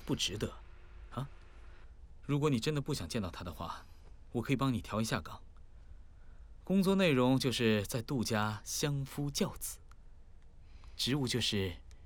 不值得，啊？如果你真的不想见到他的话，我可以帮你调一下岗。工作内容就是在杜家相夫教子，职务就是